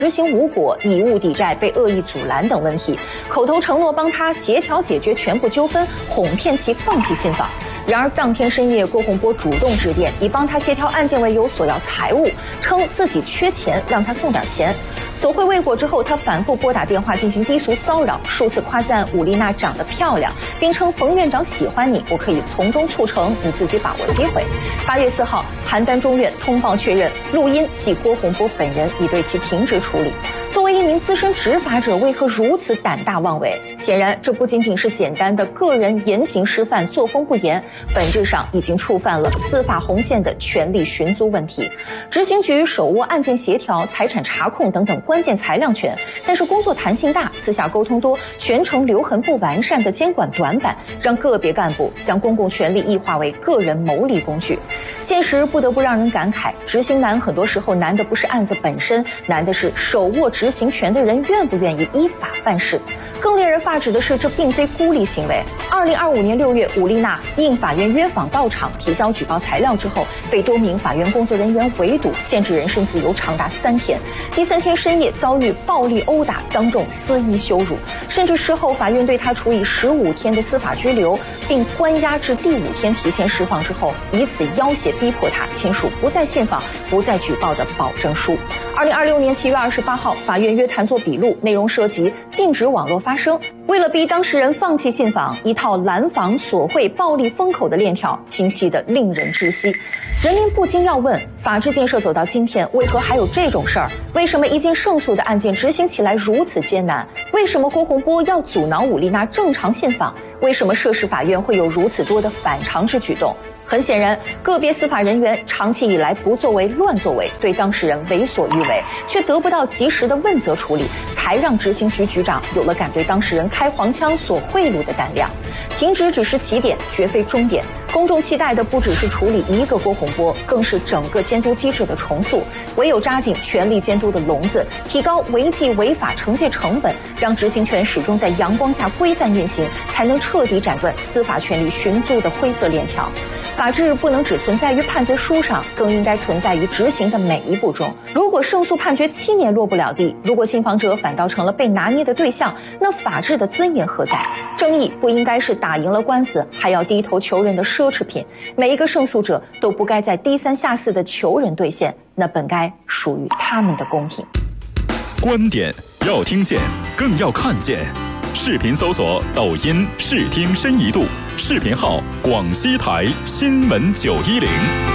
执行无果、以物抵债被恶意阻拦等问题，口头承诺帮他协调解决全部纠纷，哄骗其放弃信访。然而当天深夜，郭洪波主动致电，以帮他协调案件为由索要财物，称自己缺钱，让他送点钱。索贿未果之后，他反复拨打电话进行低俗骚扰，数次夸赞武丽娜长得漂亮，并称冯院长喜欢你，我可以从中促成，你自己把握机会。8月4号，邯郸中院通报确认，录音系郭洪波本人，已对其停职处理。作为一名资深执法者，为何如此胆大妄为？显然，这不仅仅是简单的个人言行失范、作风不严，本质上已经触犯了司法红线的权力寻租问题。执行局手握案件协调、财产查控等等关键裁量权，但是工作弹性大、私下沟通多、权程留痕不完善的监管短板，让个别干部将公共权力异化为个人谋利工具。现实不得不让人感慨，执行难很多时候难的不是案子本身，难的是手握执行权的人愿不愿意依法办事。更令人发指的是，这并非孤立行为。2025年6月，武丽娜应法院约访到场，提交举报材料之后，被多名法院工作人员围堵，限制人身自由长达3天。第3天深夜遭遇暴力殴打，当众肆意羞辱，甚至事后法院对他处以15天的司法拘留，并关押至第5天提前释放之后，以此要挟逼迫他签署不再信访、不再举报的保证书。2026年7月28号，法院约谈作笔录，内容涉及禁止网络发声。为了逼当事人放弃信访，一套拦防、索贿、暴力封口的链条清晰得令人窒息。人民不禁要问：法治建设走到今天，为何还有这种事儿？为什么一件胜诉的案件执行起来如此艰难？为什么郭洪波要阻挠武丽娜正常信访？为什么涉事法院会有如此多的反常之举动？很显然，个别司法人员长期以来不作为、乱作为，对当事人为所欲为，却得不到及时的问责处理，才让执行局局长有了敢对当事人开黄腔、索贿赂的胆量。停职只是起点，绝非终点。公众期待的不只是处理一个郭洪波，更是整个监督机制的重塑。唯有扎紧权力监督的笼子，提高违纪违法惩戒成本，让执行权始终在阳光下规范运行，才能彻底斩断司法权力寻租的灰色链条。法治不能只存在于判决书上，更应该存在于执行的每一步中。如果胜诉判决7年落不了地，如果信访者反倒成了被拿捏的对象，那法治的尊严何在？正义不应该是打赢了官司还要低头求人的奢侈品，每一个胜诉者都不该在低三下四的求人兑现，那本该属于他们的公平。 观点要听见，更要看见。视频搜索抖音视听深一度，视频号广西台新闻910。